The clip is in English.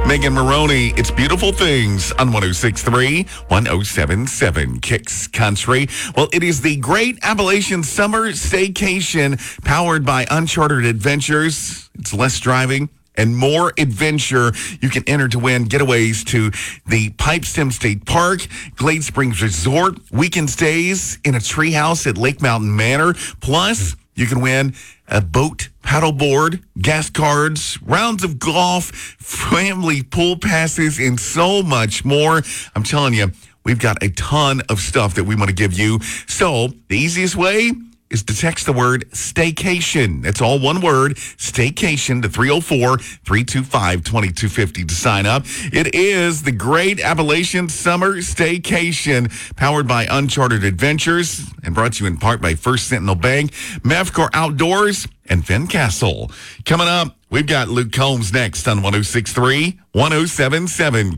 Megan Maroney, It's Beautiful Things on 106.3, 107.7 Kicks Country. Well, it is the Great Appalachian Summer Staycation powered by Uncharted Adventures. It's less driving and more adventure. You can enter to win getaways to the Pipestem State Park, Glade Springs Resort, weekend stays in a treehouse at Lake Mountain Manor. Plus, you can win a boat, paddleboard, gas cards, rounds of golf, family pool passes, and so much more. I'm telling you, we've got a ton of stuff that we want to give you. So the easiest way is to text the word staycation. That's all one word, staycation, to 304-325-2250 to sign up. It is the Great Appalachian Summer Staycation powered by Uncharted Adventures and brought to you in part by First Sentinel Bank, Mavcor Outdoors, and Fincastle. Coming up, we've got Luke Combs next on 106.3, 107.7